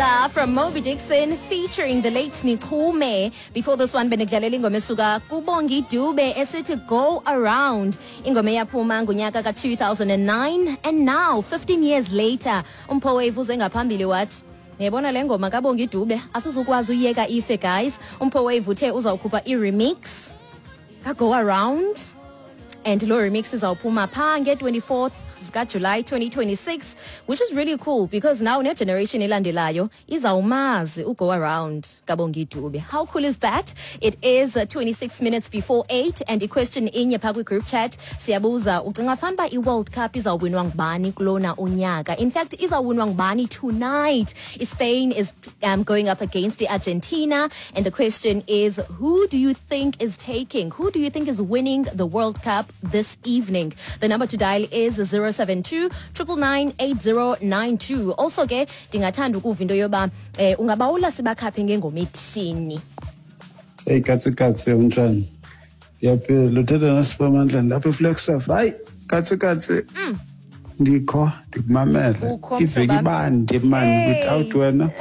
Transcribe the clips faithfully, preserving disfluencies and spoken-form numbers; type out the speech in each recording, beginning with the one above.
Pamandla from Moby Dixon featuring the late Nikume. Before this one, benekudlalela ingoma esuka kuBongi Dube esithi Go Around. Ingoma yaphuma ngonyaka ka two thousand nine, and now fifteen years later, umphowevu uze ngaphambili wathi Yebona le ngoma kaBongi Dube asizukwazi uyeka ife guys. Umphowevu uthe uzawukhupha i-remix ka Go Around. And lo remix izawuphuma pha nge twenty-fourth zika July twenty twenty-six, which is really cool because now ne generation elandelayo izawumazi uGo Around kaBongi Dube. How cool is that? It is uh, twenty-six minutes before eight, and the question in your public group chat siyabuza ucinga fanba i-World Cup izawuwinwa ngubani kulona unyaka. In fact, izawuwinwa ngubani tonight. Spain is um, going up against the Argentina, and the question is, who do you think is taking? Who do you think is winning the World Cup this evening? The number to dial is zero seven two nine nine eight zero nine two. Also ke ndingathanda ukuva into yoba eh ungabawula sibakhaphe ngengoma ethini. Hey katse katse unjani? Yaphela uthetha naSiphamandla lapha eFlagstaff. Hayi katse katse. Mm. Ndikho ndikumamela. Iveki ibandi man without wena.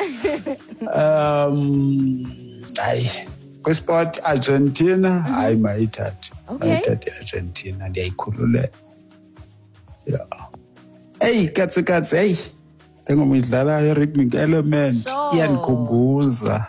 Um hayi kwesport Argentina hayi mayithathe. Mayithathe Argentina ndiyayikhulula. Yeah. Hey katse katse hey. Ngoma idlala rhythmic element iyanikhumbuza.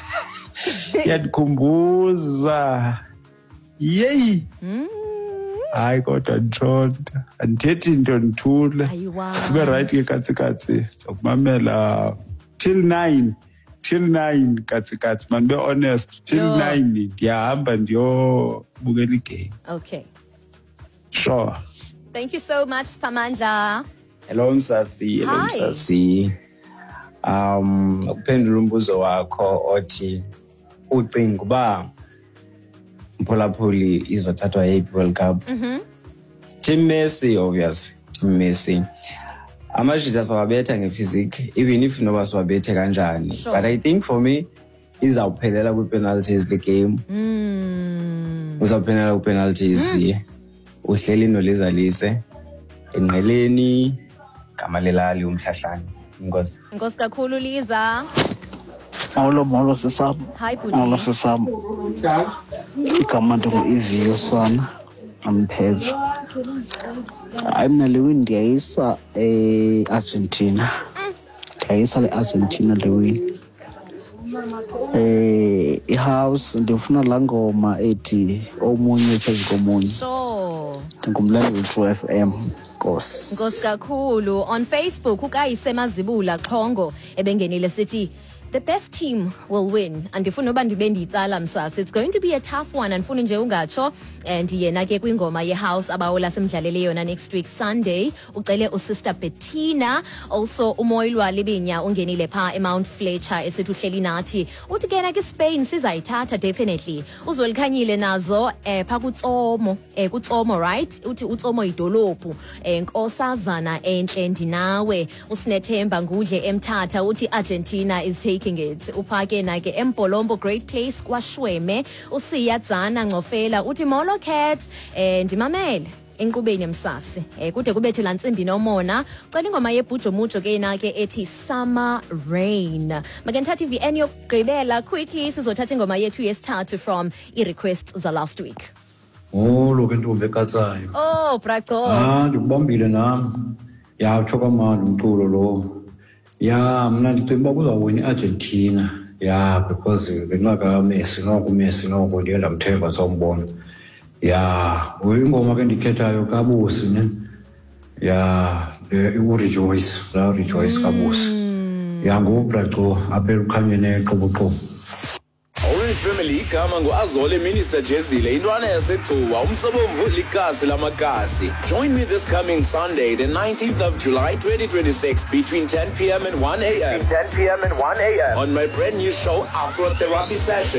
Iyanikhumbuza. Yey. Mm. Hayi kodwa ntonta. Andithethi into ndithula. Sibe right ke katse katse. Sokumamela till nine. Till nine katse katse man be honest till Yo. nine ndiyahamba ndiyo bukela igame. Okay. Sure. Thank you so much Pamandla. Hello Msasi, hello Msasi. Um ukuphendula umbuzo wakho othi ucinga uba Mphulaphuli izothathwa yiphi World Cup. Mhm. Team Messi obviously, Team Messi. Amajita sawabetha ngephysique even if noba siwabethe kanjani. Sure. But I think for me izawuphelela kwi penalties the game. Mm. Uzawuphelela ku penalties. Mm. Uhleli nolizalise enqeleni Kamalelali umhlahlani. Inkosi. Inkosi kakhulu Liza. Molo molo sisam. Hi Budi. Molo sisam. Igama ngu-Evio Swana Amphejo. Mina lewin ndiyayisa e-Argentina. Ndiyayisa le-Argentina lewin. Eh ihouse ndifuna la ngoma ethi omunye phezu komunye. So Ngumlandeli we-True F M. Nkosi. Nkosi kakhulu. On Facebook ukayise Mazibula Xhongo ebengenile sithi the best team will win. Andifuna uba ndibe ndiyitsala Msasi. It's going to be a tough one. Andifuna nje ungatsho. And yena ke kwingoma ye-house abawula semdlalele yona next week Sunday. Ucele usister Bettina. Also uMoyilwa Libinya ungenile pha eMount Fletcher esithi uhleli nathi. Uthi kena ke Spain sizayithatha definitely. Uzolikhanyile nazo eh pha kuTsomo. Eh kuTsomo right? Uthi uTsomo idolophu. Eh Nkosazana enhle ndinawe. Usinethemba ngudle eMthatha uthi Argentina is taking it. Uphake nake eMpolombo great place kwaShweme. Usiyadzana Ngcofela uthi Molo Cat eh ndimamele enkqubeni Msasi eh kude kubethe la Ntsimbi nomona cela ingoma yeBhujo Mujo ke nake ethi Summer Rain. Makenthatha ivi en yokugqibela quickly sizothatha ingoma yethu yesithathu from i-requests za last week. Oh lo ke ntombi ekatsayo. Oh Braco. Ah ndikubombile nami. Yatsho kamandi umculo lo. Ya mina ndicinga kuzawuwina iArgentina. Ya because benqaka Messi noko Messi noko ndiye ndamthemba sombona. Ya uyingoma ke ndikhethayo kaBusi ne. Ya uRejoice, la Rejoice kaBusi. Ya ngoBraco apha ukhanyene eqoboqobo. Orange Family igama ngu-Azole Minister Jezile intwana yasethuwa umsobomvu likasi lamakasi. Join me this coming Sunday the nineteenth of July twenty twenty-six between ten p m and one a m ten p m and one a m on my brand new show Afro Therapy Session.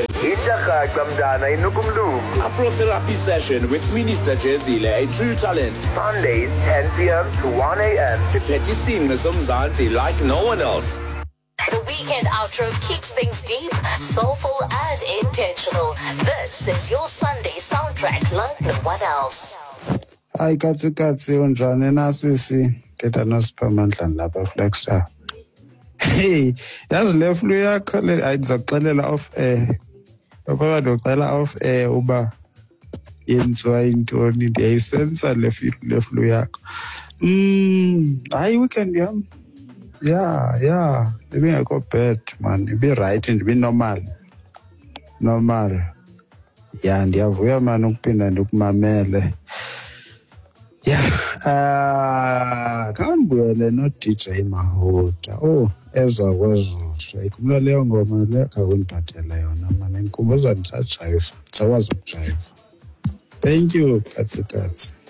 Afro Therapy Session with Minister Jezile, a true talent. Sundays ten p m to one a m Petty singers Mzansi like no one else. The weekend outro keeps things deep, soulful, and intentional. This is your Sunday soundtrack like no one else. Hayi katse katse unjani nasisi? Thetha noSiphamandla lapha eFlagstaff. Hey, yazi le flu yakho le ayizakuxelela off air. Baba ndocela off air uba yenziwa intoni ndiyayisensa le le flu yakho. Mm, hayi weekend yam. Yeah, yeah. Ibingekho bad man, ibe right and ibe normal. Normal. Yeah, ndiyavuya man ukuphinda ndikumamele. Yeah, uh, kambuyele no D J Mahota. Oh, ezwa kwezosha. Ikumla leyo ngoma le akawundiphathela yona man. Inkubuza ndisajayiva. Ndisakwazi ukujayiva. Thank you, Katsi Katsi.